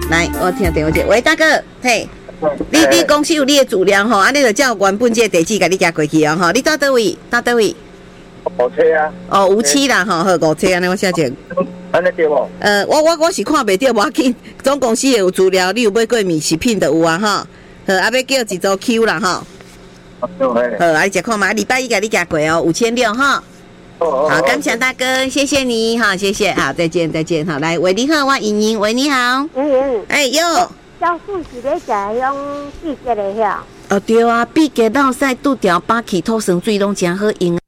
来，我听电话接。喂，大哥，嘿，你公司有你的资料吼，啊，你就叫原本这个地址，甲你寄过去哦，吼，你到倒位？到倒位？ 5车啊。 哦，57啦，吼，好5车安尼，我写者。 安尼对无？ 我是看袂到，无要紧。总公司有资料，你有买过米食品的有啊，吼。好，啊，要叫一组 Q 啦，吼。好，啊，你食看嘛，礼拜一甲你寄过哦，5600哈。好，感谢大哥，谢谢你，好，谢谢，好，再见，再见，好，来，喂，你好，我莹莹，喂，你好，哎哟， 教父是咧食迄种毕节的遐。 哦对啊，毕节落屎拄条巴气土生水拢真好用。